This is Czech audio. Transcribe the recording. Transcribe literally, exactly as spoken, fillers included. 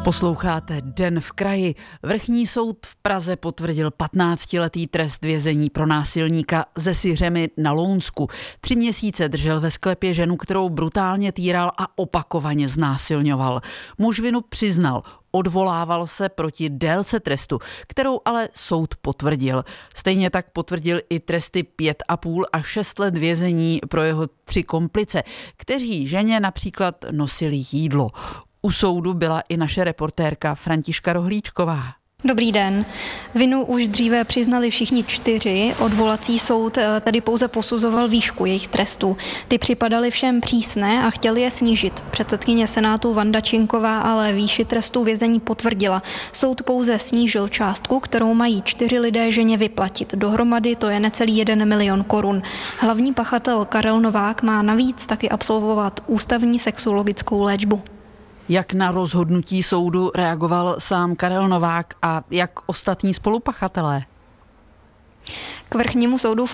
Posloucháte Den v kraji. Vrchní soud v Praze potvrdil patnáctiletý trest vězení pro násilníka ze Syřemy na Lounsku. Tři měsíce držel ve sklepě ženu, kterou brutálně týral a opakovaně znásilňoval. Muž vinu přiznal, odvolával se proti délce trestu, kterou ale soud potvrdil. Stejně tak potvrdil i tresty pět a půl a šest let vězení pro jeho tři komplice, kteří ženě například nosili jídlo. U soudu byla i naše reportérka Františka Rohlíčková. Dobrý den. Vinu už dříve přiznali všichni čtyři. Odvolací soud tedy pouze posuzoval výšku jejich trestů. Ty připadaly všem přísné a chtěli je snížit. Předsedkyně Senátu Vanda Činková ale výši trestů vězení potvrdila. Soud pouze snížil částku, kterou mají čtyři lidé ženě vyplatit. Dohromady to je necelý jeden milion korun. Hlavní pachatel Karel Novák má navíc taky absolvovat ústavní sexuologickou léčbu. Jak na rozhodnutí soudu reagoval sám Karel Novák a jak ostatní spolupachatelé? K vrchnímu soudu v